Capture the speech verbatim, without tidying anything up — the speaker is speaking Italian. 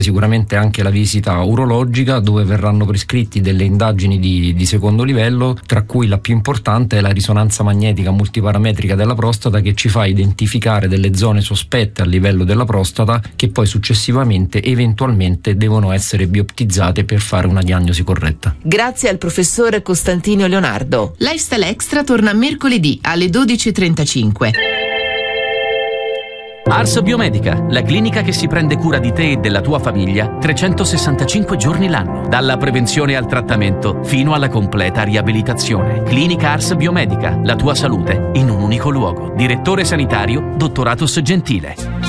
Sicuramente anche la visita urologica, dove verranno prescritti delle indagini di, di secondo livello, tra cui la più importante è la risonanza magnetica multiparametrica della prostata, che ci fa identificare delle zone sospette a livello della prostata, che poi successivamente eventualmente devono essere bioptizzate per fare una diagnosi corretta. Grazie al professor Costantino Leonardo. Lifestyle Extra torna mercoledì alle dodici e trentacinque. Ars Biomedica, la clinica che si prende cura di te e della tua famiglia trecentosessantacinque giorni l'anno, dalla prevenzione al trattamento fino alla completa riabilitazione. Clinica Ars Biomedica, la tua salute in un unico luogo. Direttore sanitario Dottoratus Gentile.